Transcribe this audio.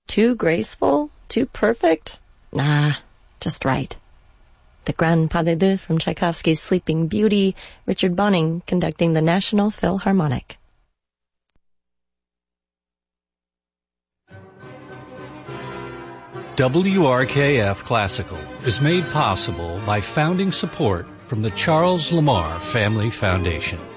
Too graceful? Too perfect? Nah, just right. The Grand Pas de Deux from Tchaikovsky's Sleeping Beauty, Richard Bonning conducting the National Philharmonic. WRKF Classical is made possible by founding support from the Charles Lamar Family Foundation.